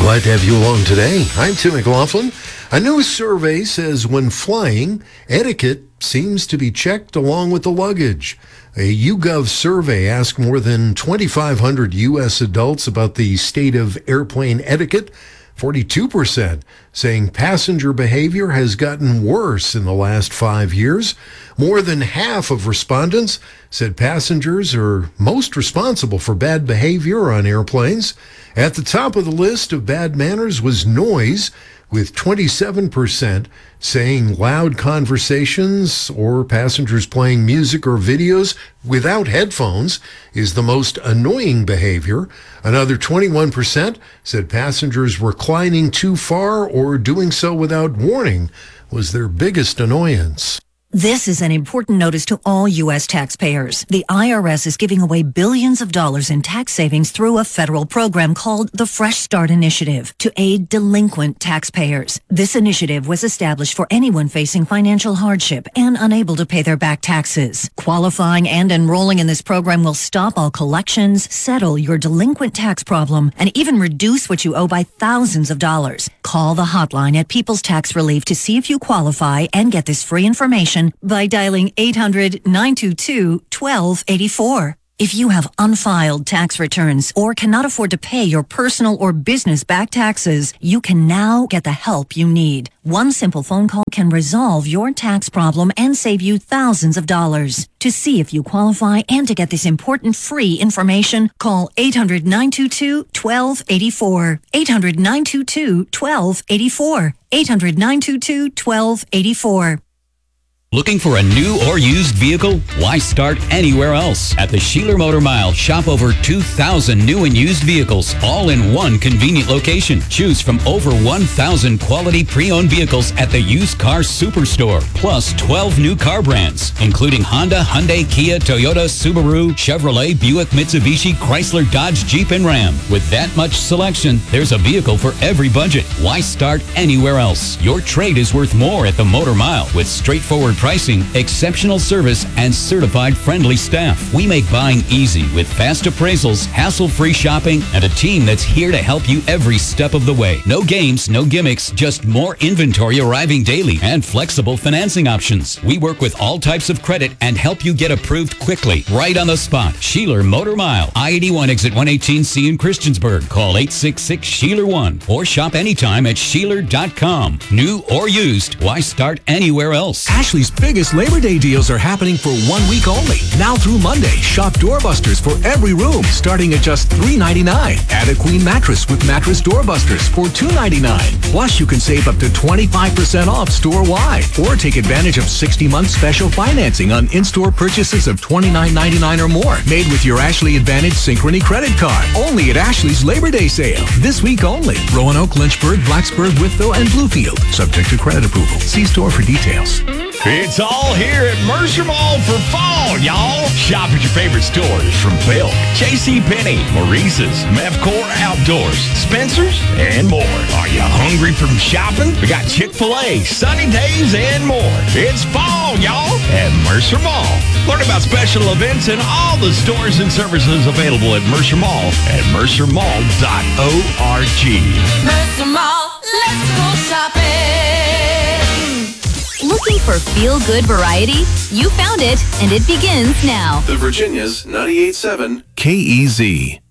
Glad to have you along today. I'm Tim McLaughlin. A new survey says when flying, etiquette seems to be checked along with the luggage. A YouGov survey asked more than 2,500 U.S. adults about the state of airplane etiquette. 42% saying passenger behavior has gotten worse in the last 5 years. More than half of respondents said passengers are most responsible for bad behavior on airplanes. At the top of the list of bad manners was noise, with 27% saying loud conversations or passengers playing music or videos without headphones is the most annoying behavior. Another 21% said passengers reclining too far or doing so without warning was their biggest annoyance. This is an important notice to all U.S. taxpayers. The IRS is giving away billions of dollars in tax savings through a federal program called the Fresh Start Initiative to aid delinquent taxpayers. This initiative was established for anyone facing financial hardship and unable to pay their back taxes. Qualifying and enrolling in this program will stop all collections, settle your delinquent tax problem, and even reduce what you owe by thousands of dollars. Call the hotline at People's Tax Relief to see if you qualify and get this free information by dialing 800-922-1284. If you have unfiled tax returns or cannot afford to pay your personal or business back taxes, you can now get the help you need. One simple phone call can resolve your tax problem and save you thousands of dollars. To see if you qualify and to get this important free information, call 800-922-1284. 800-922-1284. 800-922-1284. Looking for a new or used vehicle? Why start anywhere else? At the Sheeler Motor Mile, shop over 2,000 new and used vehicles, all in one convenient location. Choose from over 1,000 quality pre-owned vehicles at the Used Car Superstore, plus 12 new car brands, including Honda, Hyundai, Kia, Toyota, Subaru, Chevrolet, Buick, Mitsubishi, Chrysler, Dodge, Jeep, and Ram. With that much selection, there's a vehicle for every budget. Why start anywhere else? Your trade is worth more at the Motor Mile with straightforward pricing, exceptional service, and certified friendly staff. We make buying easy with fast appraisals, hassle-free shopping, and a team that's here to help you every step of the way. No games, no gimmicks, just more inventory arriving daily and flexible financing options. We work with all types of credit and help you get approved quickly, right on the spot. Sheeler Motor Mile, I-81 exit 118C in Christiansburg. Call 866-SHEELER1 or shop anytime at Sheeler.com. New or used, why start anywhere else? Ashley's biggest Labor Day deals are happening for 1 week only. Now through Monday, shop doorbusters for every room starting at just $3.99. Add a queen mattress with mattress doorbusters for $2.99. Plus, you can save up to 25% off store-wide or take advantage of 60-month special financing on in-store purchases of $29.99 or more made with your Ashley Advantage Synchrony credit card. Only at Ashley's Labor Day sale. This week only. Roanoke, Lynchburg, Blacksburg, Withville, and Bluefield. Subject to credit approval. See store for details. It's all here at Mercer Mall for fall, y'all. Shop at your favorite stores from Belk, JCPenney, Maurice's, Mevcor Outdoors, Spencer's, and more. Are you hungry from shopping? We got Chick-fil-A, Sunny Days, and more. It's fall, y'all, at Mercer Mall. Learn about special events and all the stores and services available at Mercer Mall at mercermall.org. Mercer Mall, let's go shopping. Looking for feel-good variety? You found it, and it begins now. The Virginia's 98.7 KEZ.